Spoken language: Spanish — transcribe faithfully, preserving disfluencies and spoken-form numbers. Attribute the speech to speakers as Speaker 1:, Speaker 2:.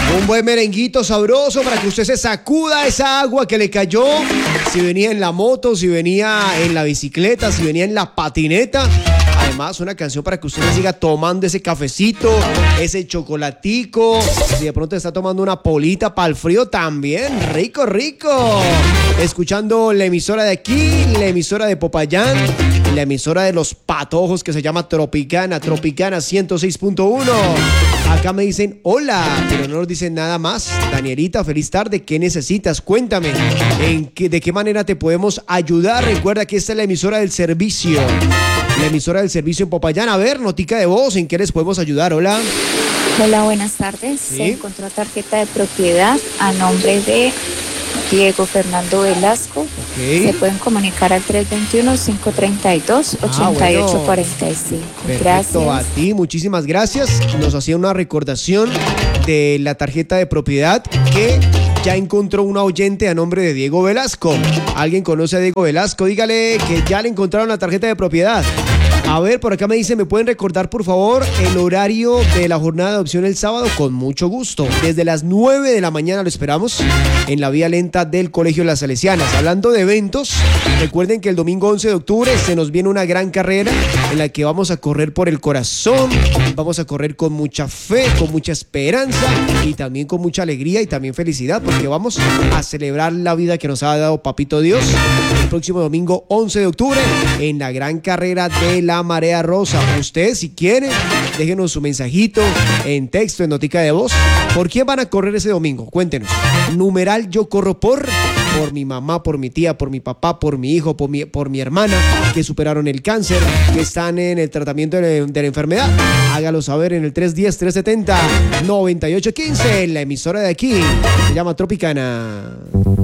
Speaker 1: Un buen merenguito sabroso para que usted se sacuda esa agua que le cayó. Si venía en la moto, si venía en la bicicleta, si venía en la patineta. Además, una canción para que usted siga tomando ese cafecito, ese chocolatico. Si de pronto está tomando una polita para el frío, también. Rico, rico. Escuchando la emisora de aquí, la emisora de Popayán, la emisora de los patojos que se llama Tropicana, Tropicana ciento seis punto uno. Acá me dicen hola, pero no nos dicen nada más. Danielita, feliz tarde. ¿Qué necesitas? Cuéntame. ¿En qué, ¿De qué manera te podemos ayudar? Recuerda que esta es la emisora del servicio. La emisora del servicio en Popayán. A ver, notica de voz, ¿en qué les podemos ayudar? Hola.
Speaker 2: Hola, buenas tardes.
Speaker 1: ¿Sí?
Speaker 2: Se encontró tarjeta de propiedad a nombre de Diego Fernando Velasco.
Speaker 1: Okay.
Speaker 2: Se pueden comunicar al tres dos uno, cinco tres dos, ocho ocho cuatro cinco.
Speaker 1: Perfecto,
Speaker 2: Gracias.
Speaker 1: a ti, muchísimas gracias. Nos hacía una recordación de la tarjeta de propiedad que ya encontró una oyente a nombre de Diego Velasco. ¿Alguien conoce a Diego Velasco? Dígale que ya le encontraron la tarjeta de propiedad. A ver, por acá me dicen, ¿me pueden recordar por favor el horario de la jornada de adopción el sábado? Con mucho gusto. Desde las nueve de la mañana lo esperamos en la vía lenta del Colegio Las Salesianas. Hablando de eventos, recuerden que el domingo once de octubre se nos viene una gran carrera en la que vamos a correr por el corazón, vamos a correr con mucha fe, con mucha esperanza y también con mucha alegría y también felicidad, porque vamos a celebrar la vida que nos ha dado Papito Dios el próximo domingo once de octubre en la gran carrera de la Marea Rosa. Usted, si quiere, déjenos su mensajito en texto, en notica de voz. ¿Por quién van a correr ese domingo? Cuéntenos. Numeral yo corro por... por mi mamá, por mi tía, por mi papá, por mi hijo, por mi, por mi hermana, que superaron el cáncer, que están en el tratamiento de, de la enfermedad. Hágalo saber en el tres uno cero, tres siete cero, nueve ocho uno cinco, la emisora de aquí. Se llama Tropicana.